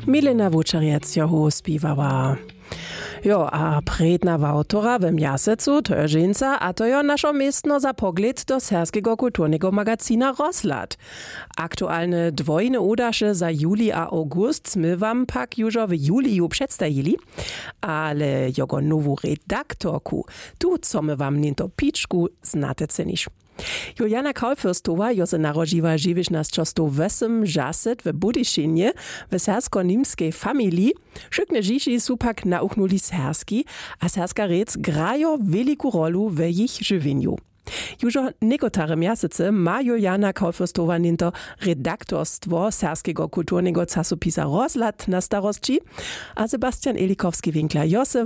Milena Vučarjec-Joho spiewała. Jo, a predna autora w miasecu, to je ženca, a to je našo mestno za pogled do serskiego kulturnego magazina Rozhľad. Aktualne dwojne udasze za juli a august sme wam pak jużo w juliju przedstawili, ale jego nową redaktorku, tu co my wam ninto piczku znate cenisz. Juliana Kaufürstowa jo se narodziła 1908 žaset w Budyšinie w sersko-nimskiej familii. Szykne dzieci su pak nauchnuli serski, a serska rec grajo veliku rolu w ich żywieniu. Jużo niekotare miasece ma Juliana Kaufürstowa ninto redaktorstwo serskiego kulturnego czasopisa Rozhľad na starostči, a Sebastian Elikowski-Winkler